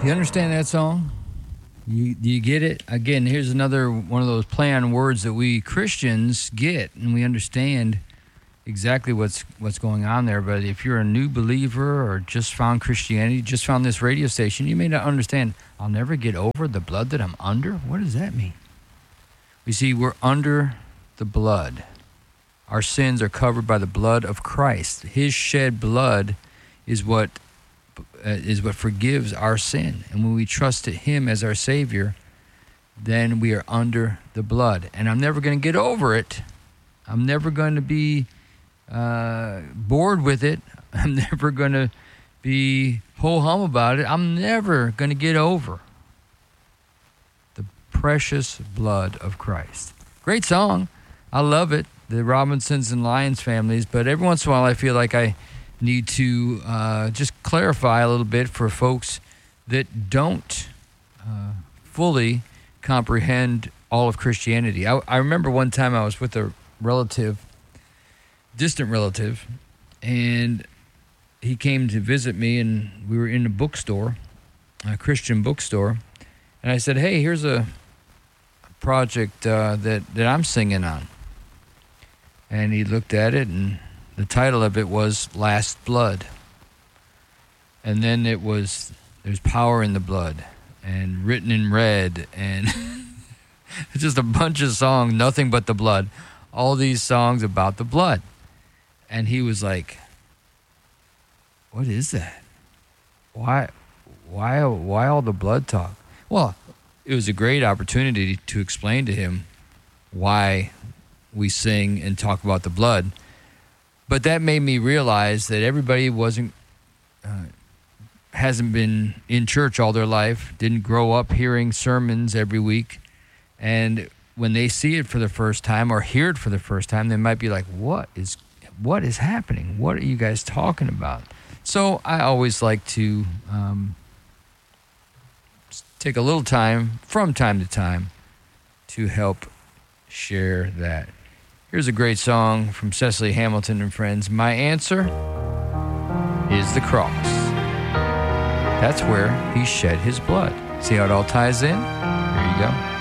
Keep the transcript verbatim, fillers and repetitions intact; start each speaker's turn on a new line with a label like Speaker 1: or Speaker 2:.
Speaker 1: You understand that song? You, do you get it? Again, here's another one of those play on words that we Christians get, and we understand exactly what's what's going on there. But if you're a new believer or just found Christianity, just found this radio station, you may not understand. I'll never get over the blood that I'm under. What does that mean? We see we're under the blood. Our sins are covered by the blood of Christ. His shed blood is what uh, is what forgives our sin. And when we trust Him as our Savior, then we are under the blood. And I'm never going to get over it. I'm never going to be uh, bored with it. I'm never going to be ho-hum about it. I'm never going to get over the precious blood of Christ. Great song. I love it. The Robinsons and Lyons families. But every once in a while I feel like I need to uh, just clarify a little bit for folks that don't uh, fully comprehend all of Christianity. I, I remember one time I was with a relative, distant relative, and he came to visit me, and we were in a bookstore, a Christian bookstore, and I said, hey, here's a project uh, that, that I'm singing on. And he looked at it, and the title of it was Last Blood. And then it was, there's power in the blood, and written in red, and just a bunch of songs, nothing but the blood. All these songs about the blood. And he was like, what is that? Why, why, why all the blood talk? Well, it was a great opportunity to explain to him why we sing and talk about the blood. But that made me realize that everybody wasn't, uh, hasn't been in church all their life, didn't grow up hearing sermons every week. And when they see it for the first time or hear it for the first time, they might be like, what is, what is happening? What are you guys talking about? So I always like to um, take a little time from time to time to help share that. Here's a great song from Cecily Hamilton and Friends. My answer is the cross. That's where He shed His blood. See how it all ties in? Here you go.